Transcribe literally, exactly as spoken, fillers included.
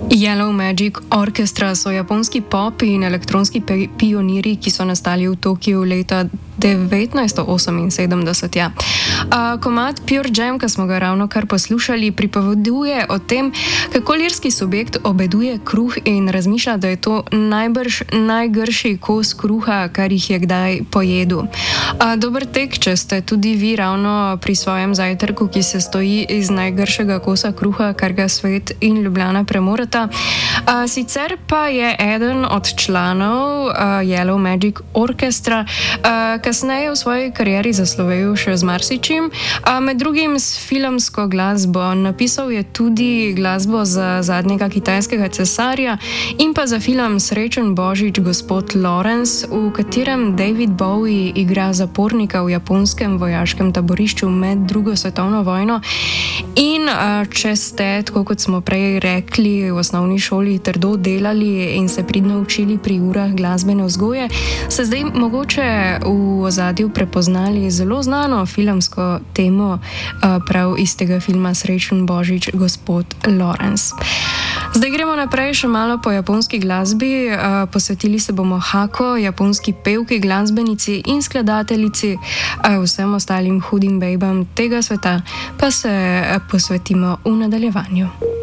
Yellow Magic Orchestra so japonski pop in elektronski pionirji, ki so nastali v Tokiu leta devetnajststo oseminsedemdeset. Ja. Uh, komad Pure Jam, ki smo ga ravno kar poslušali, pripoveduje o tem, kako lirski subjekt obeduje kruh in razmišlja, da je to najbrž najgrši kos kruha, kar jih je kdaj pojedel. Uh, dober tek, če ste tudi vi ravno pri svojem zajtrku, ki se stoji iz najgršega kosa kruha, kar ga svet in Ljubljana premorata. Uh, sicer pa je eden od članov uh, Yellow Magic Orchestra uh, kasneje v svoji karieri zaslovel še z marsičim, uh, med drugim s filmsko glasbo. Napisal je tudi glasbo za zadnjega kitajskega cesarja in pa za film Srečen božič, gospod Lawrence, v katerem David Bowie igra zapornika v japonskem vojaškem taborišču med drugo svetovno vojno. In uh, če ste, tako kot smo prej rekli, v osnovni šoli trdo delali in se pridno učili pri urah glasbene vzgoje, se zdaj mogoče v ozadju prepoznali zelo znano filmsko temo uh, prav iz tega filma Srečen božič, gospod Lawrence. Zdaj gremo naprej še malo po japonski glasbi. Uh, posvetili se bomo Hako, japonski pevki, glasbenici in skladateljici, uh, vsem ostalim hudim bejbam tega sveta pa se uh, posvetimo v nadaljevanju.